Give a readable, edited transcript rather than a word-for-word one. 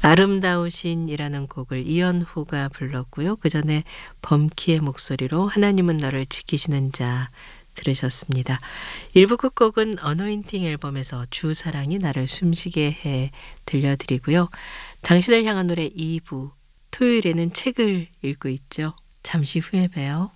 아름다우신이라는 곡을 이연호가 불렀고요. 그 전에 범키의 목소리로 하나님은 너를 지키시는 자 들으셨습니다. 1부 끝곡은 어노인팅 앨범에서 주 사랑이 나를 숨쉬게 해 들려드리고요. 당신을 향한 노래 2부 토요일에는 책을 읽고 있죠. 잠시 후에 봬요.